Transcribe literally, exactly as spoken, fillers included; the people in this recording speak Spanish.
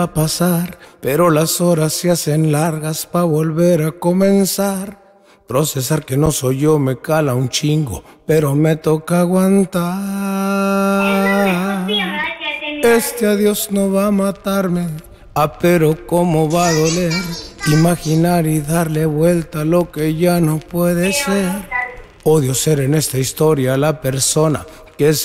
a pasar, pero las horas se hacen largas pa' volver a comenzar. Procesar que no soy yo me cala un chingo, pero me toca aguantar. Este adiós no va a matarme, ah, pero cómo va a doler. Imaginar y darle vuelta a lo que ya no puede ser. Odio ser en esta historia la persona que